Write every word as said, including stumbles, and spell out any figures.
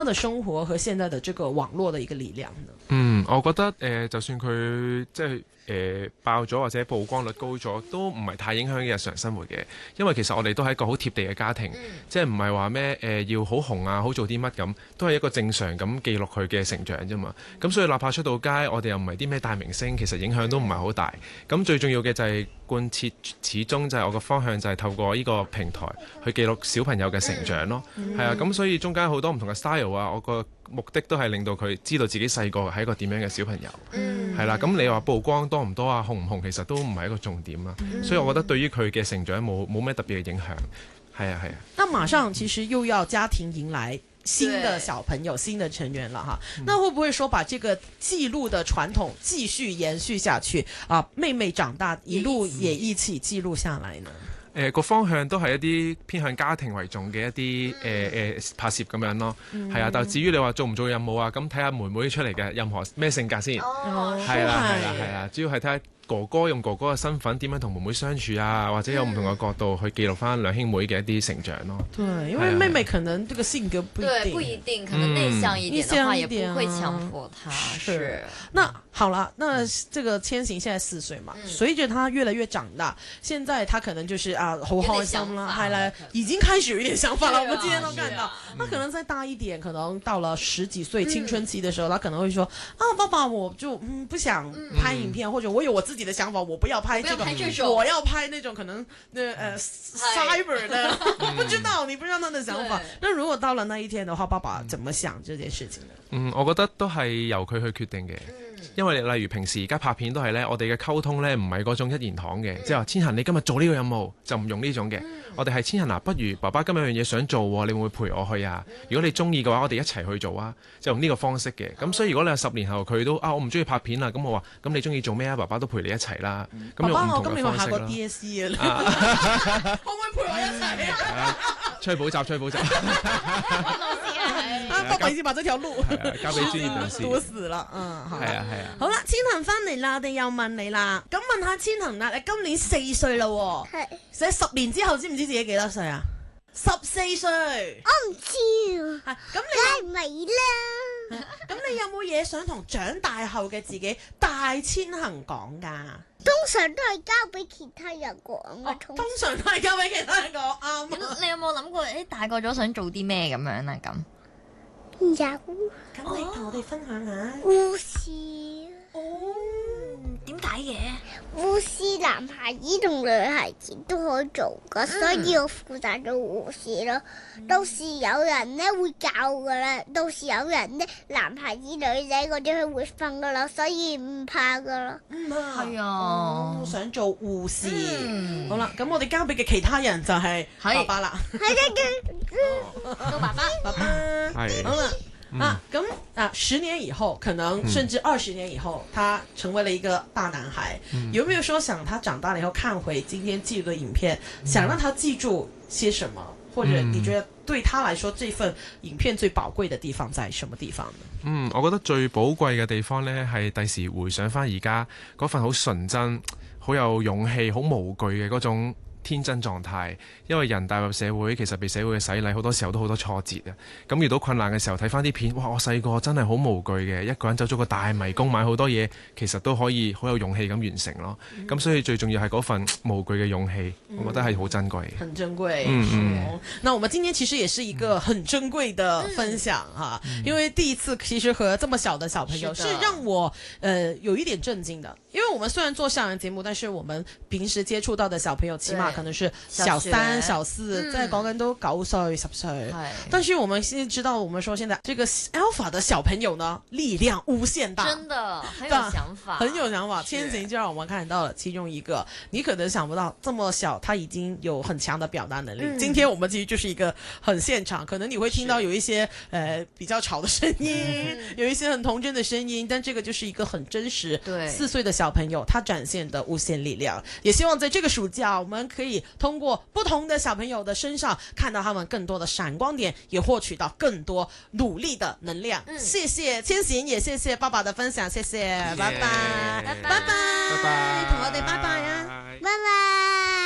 的生活和現在的這個網絡的一個力量呢？ 嗯，我覺得誒、呃，就算佢即係誒爆咗或者曝光率高咗，都唔係太影響嘅日常生活嘅，因為其實我哋都係一個好貼地嘅家庭，嗯、即係唔係話咩誒要好紅啊，好做啲乜咁，都係一個正常咁記錄佢嘅成長啫嘛。咁、嗯、所以哪怕出到街，我哋又唔係啲咩大明星，其實影響都唔係好大。咁最重要嘅就係貫徹，始終就係我個方向就係透過呢個平台去記錄小朋友嘅成長咯。係、嗯、啊，咁所以中間好多唔同嘅 style 啊，我個目的都係令到佢知道自己細個係一個點樣嘅小朋友，係啦、嗯。咁你話曝光多唔多啊，紅唔紅，其實都唔係一個重點啦。嗯、所以我覺得對於佢嘅成長冇冇咩特別嘅影響。係啊係啊。 那馬上其實又要家庭迎來新的小朋友、新的成員了哈。那會不會說把這個記錄的傳統繼續延續下去啊？妹妹長大一路也一起記錄下來呢？ 誒個、呃、方向都係一啲偏向家庭為重嘅一啲誒誒拍攝咁樣咯，係、嗯、啊。但係至於你話做唔做任務啊，咁睇下妹妹出嚟嘅任何咩性格先，係啦係啦係啦，主要係睇下哥哥用哥哥嘅身份點樣同妹妹相處啊，或者有唔同嘅角度去記錄翻兩兄妹嘅一啲成長咯。對， 因為妹妹可能這個性格不一定， 對，不一定，可能內向一點的話，也不會強迫他。 嗯、是，那好了，那這個千行現在四歲嘛，隨着他越來越長大，現在他可能就是啊好開心啦，係啦，已經開始有一點想法了。我們今天都看到，他可能再大一點，可能到了十幾歲青春期的時候，他可能會說啊，爸爸，我就嗯不想拍影片，或者我有我自己的想法，我不要拍這個，我要拍那種可能那呃 cyber 的，不知道，你不知道他的想法。那如果到了那一天的話，爸爸怎麼想這件事情呢？ 嗯，我覺得都係由佢去決定嘅。因為例如平時而家拍片都係咧，我哋嘅溝通咧唔係嗰種一言堂嘅，即係話千行你今日做呢個任務就唔用呢種嘅，嗯、我哋係千行嗱，不如爸爸今日有樣嘢想做，你會唔會陪我去啊？如果你中意嘅話，我哋一齊去做啊，就用呢個方式嘅。咁所以如果你係十年後佢都啊我唔中意拍片啦，咁我話咁你中意做咩啊？爸爸都陪你一齊啦。咁、嗯、用唔同嘅方式啦。爸爸，我今日有下過 D S E 啊，可唔可以陪我一齊啊？出去補習，出去補習。 啊！爸爸已經把這條路交俾專業人士， 堵死啦。嗯，係啊係啊。 好啦，千行翻嚟啦，我哋又問你啦。咁問下千行啦，你今年四歲啦，係，寫十年之後知唔知自己幾多歲啊？十四歲。 我唔知啊。 咁你梗係未啦。 咁你有冇嘢想同長大後嘅自己大千行講噶？ 通常都係交俾其他人講啊。 通常都係交俾其他人講啱。 咁你有冇諗過誒大個咗想做啲咩咁樣啊？咁有。 咁你同我哋分享下。 護士。 哦。 點解嘅？ 護士男孩子同女孩子都可以做噶，所以我負責做護士咯。到時有人咧會教噶啦，到時有人咧男孩子女仔嗰啲佢會瞓噶啦，所以唔怕噶啦。 唔怕。係啊。 哦， 想做護士。好啦，咁我哋交俾嘅其他人就係爸爸啦。 係嘅， 到爸爸，爸爸。 係。 好啦。啊，咁啊，十年以後，可能甚至二十年以後，嗯、他成為了一個大男孩，嗯、有沒有說想他長大了以後看回今天記錄的影片，嗯、想讓他記住些什麼？或者你覺得對他來說，這份影片最寶貴的地方在什麼地方呢？ 嗯，我覺得最寶貴嘅地方呢，係第時回想翻而家嗰份好純真、好有勇氣、好無懼嘅嗰種天真狀態，因為人踏入社會，其實被社會嘅洗禮，好多時候都好多挫折啊！咁遇到困難嘅時候，睇翻啲片，哇！我細個真係好無懼嘅，一個人走咗個大迷宮買好多嘢，其實都可以好有勇氣咁完成咯。咁、嗯、所以最重要係嗰份無懼嘅勇氣，嗯、我覺得係好珍貴。 很珍貴。嗯嗯。那我們今天其實也是一個很珍貴的分享哈，嗯、因為第一次其實和這麼小的小朋友是，的是讓我呃有一點震驚的，因為我們雖然做校園節目，但是我們平時接觸到的小朋友起碼可能是小三、小四，在講緊都九歲、十歲。但是我們現在知道，我們說現在這個 Alpha 的小朋友呢，力量無限大， 真的很有想法， 很有想法。千行就讓我們看到了其中一個，你可能想不到這麼小，他已經有很強的表達能力。嗯、今天我們其實就是一個很現場，可能你會聽到有一些呃比較吵的聲音，嗯、有一些很童真的聲音，但這個就是一個很真實。對，四歲的小朋友他展現的無限力量，也希望在這個暑假我們可以通過不同的小朋友的身上看到他們更多的閃光點，也獲取到更多努力的能量。嗯、謝謝千行，也謝謝爸爸的分享，謝謝，拜拜，拜拜，拜拜，同我哋拜拜啊， 拜拜。